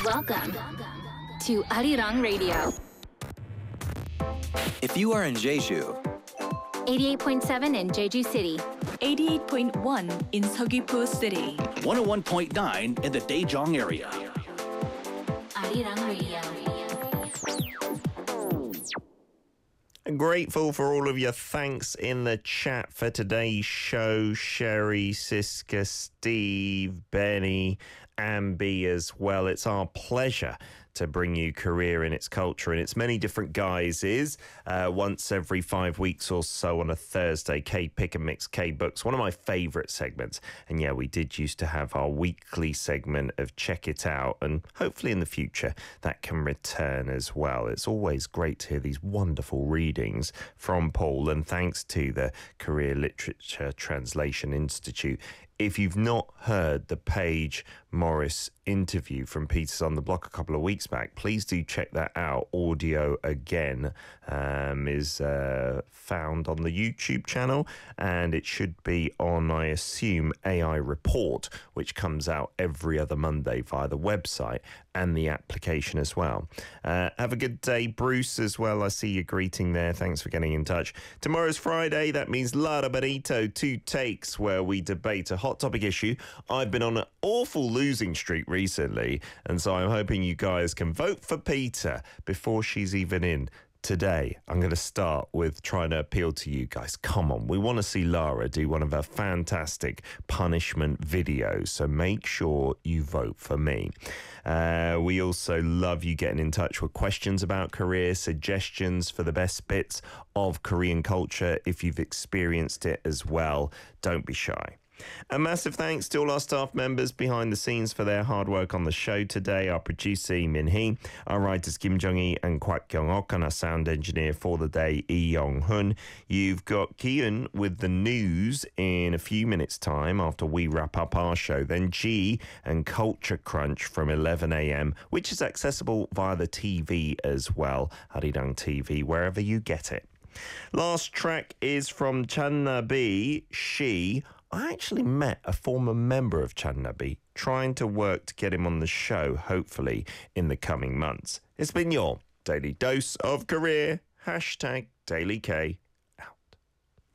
Welcome to Arirang Radio. If you are in Jeju, 88.7 in Jeju City, 88.1 in Seogwipo City, 101.9 in the Daejeong area. Arirang Radio. Grateful for all of your thanks in the chat for today's show. Sherry, Siska, Steve, Benny, Ambi as well. It's our pleasure to bring you Korea in its culture in its many different guises. Once every 5 weeks or so on a Thursday, K Pick and Mix, K Books, one of my favourite segments. And yeah, we did used to have our weekly segment of Check It Out, and hopefully in the future that can return as well. It's always great to hear these wonderful readings from Paul, and thanks to the Korea Literature Translation Institute. If you've not heard the Paige Morris interview from Peters on the Block a couple of weeks back, please do check that out. Audio again is found on the YouTube channel, and it should be on, I assume, AI Report, which comes out every other Monday via the website and the application as well. Have a good day, Bruce, as well. I see your greeting there. Thanks for getting in touch. Tomorrow's Friday. That means Lara Barito, 2 Takes, where we debate a hot topic issue. I've been on an awful losing streak recently, and so I'm hoping you guys can vote for Peter before she's even in. Today, I'm going to start with trying to appeal to you guys. Come on, we want to see Lara do one of her fantastic punishment videos, so make sure you vote for me. We also love you getting in touch with questions about Korea, suggestions for the best bits of Korean culture. If you've experienced it as well, don't be shy. A massive thanks to all our staff members behind the scenes for their hard work on the show today. Our producer, Lee Min-hee, our writers, Kim Jong-hee and Kwak Kyung-ok, and our sound engineer for the day, Lee Yong-hun. You've got Kian with the news in a few minutes' time after we wrap up our show. Then G and Culture Crunch from 11 a.m, which is accessible via the TV as well, Arirang TV, wherever you get it. Last track is from Channabi, She. I actually met a former member of Channabi, trying to work to get him on the show, hopefully, in the coming months. It's been your Daily Dose of Career, #Daily K.